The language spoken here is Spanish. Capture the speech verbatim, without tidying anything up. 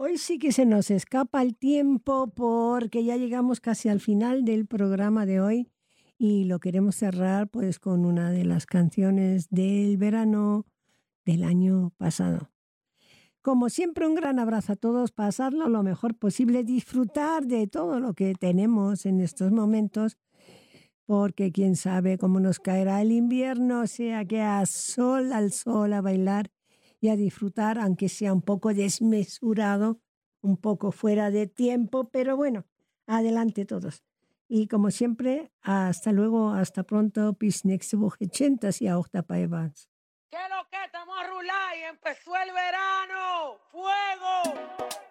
Hoy sí que se nos escapa el tiempo porque ya llegamos casi al final del programa de hoy y lo queremos cerrar pues con una de las canciones del verano del año pasado. Como siempre, un gran abrazo a todos, pasarlo lo mejor posible, disfrutar de todo lo que tenemos en estos momentos, porque quién sabe cómo nos caerá el invierno, o sea que a sol al sol a bailar y a disfrutar, aunque sea un poco desmesurado, un poco fuera de tiempo, pero bueno, adelante todos. Y como siempre, hasta luego, hasta pronto, bis nächste Woche, Chentas y auch dabei war's. ¿Qué lo que estamos a rular y empezó el verano? ¡Fuego!